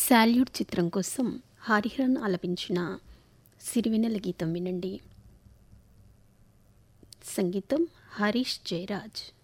Salute చిత్రం కోసం హరిహరన్ ఆలపించిన సిరివెన్నెల గీతం వినండి. సంగీతం హరీష్ జయరాజ్.